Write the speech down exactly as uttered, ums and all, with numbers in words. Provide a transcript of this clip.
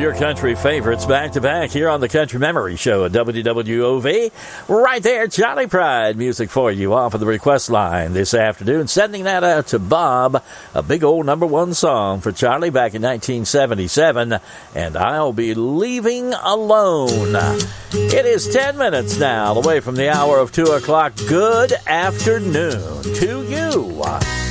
your country favorites back to back here on the Country Memory Show at W W O V. Right there, Johnny Pride music for you off of the request line this afternoon. Sending that out to Bob, a big old number one song for Charlie back in nineteen seventy-seven, and I'll Be Leaving Alone. It is ten minutes now away from the hour of two o'clock. Good afternoon to